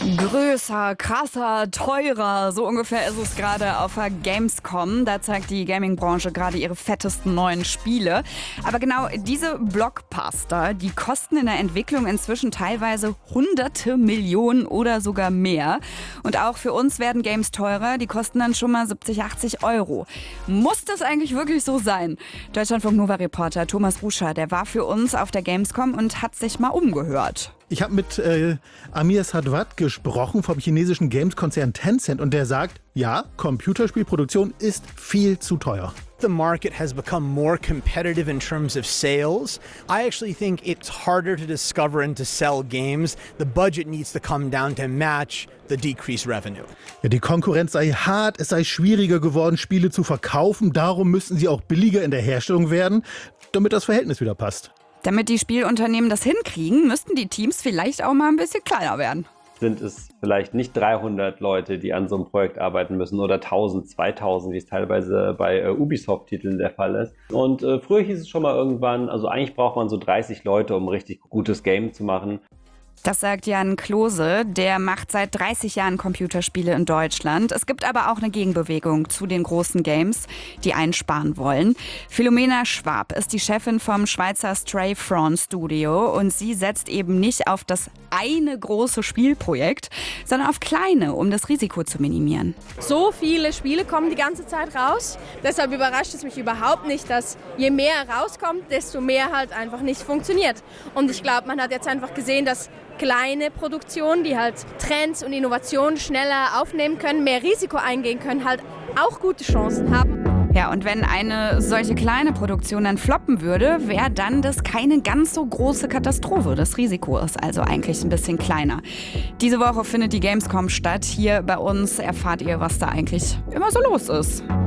Größer, krasser, teurer, so ungefähr ist es gerade auf der Gamescom. Da zeigt die Gaming-Branche gerade ihre fettesten neuen Spiele. Aber genau diese Blockbuster, die kosten in der Entwicklung inzwischen teilweise hunderte Millionen oder sogar mehr. Und auch für uns werden Games teurer, die kosten dann schon mal 70, 80 Euro. Muss das eigentlich wirklich so sein? Deutschlandfunk Nova-Reporter Thomas Ruscher, der war für uns auf der Gamescom und hat sich mal umgehört. Ich habe mit Amir Sadwat gesprochen vom chinesischen Games-Konzern Tencent und der sagt, ja, Computerspielproduktion ist viel zu teuer. The market has become more competitive in terms of sales. I actually think it's harder to discover and to sell games. The budget needs to come down to match the decreased revenue. Ja, die Konkurrenz sei hart, es sei schwieriger geworden, Spiele zu verkaufen. Darum müssten sie auch billiger in der Herstellung werden, damit das Verhältnis wieder passt. Damit die Spielunternehmen das hinkriegen, müssten die Teams vielleicht auch mal ein bisschen kleiner werden. Sind es vielleicht nicht 300 Leute, die an so einem Projekt arbeiten müssen oder 1000, 2000, wie es teilweise bei Ubisoft-Titeln der Fall ist. Und früher hieß es schon mal irgendwann, also eigentlich braucht man so 30 Leute, um ein richtig gutes Game zu machen. Das sagt Jan Klose, der macht seit 30 Jahren Computerspiele in Deutschland. Es gibt aber auch eine Gegenbewegung zu den großen Games, die einsparen wollen. Philomena Schwab ist die Chefin vom Schweizer Stray Front Studio und sie setzt eben nicht auf das eine große Spielprojekt, sondern auf kleine, um das Risiko zu minimieren. So viele Spiele kommen die ganze Zeit raus. Deshalb überrascht es mich überhaupt nicht, dass je mehr rauskommt, desto mehr halt einfach nicht funktioniert. Und ich glaube, man hat jetzt einfach gesehen, dass kleine Produktionen, die halt Trends und Innovationen schneller aufnehmen können, mehr Risiko eingehen können, halt auch gute Chancen haben. Ja, und wenn eine solche kleine Produktion dann floppen würde, wäre dann das keine ganz so große Katastrophe. Das Risiko ist also eigentlich ein bisschen kleiner. Diese Woche findet die Gamescom statt. Hier bei uns erfahrt ihr, was da eigentlich immer so los ist.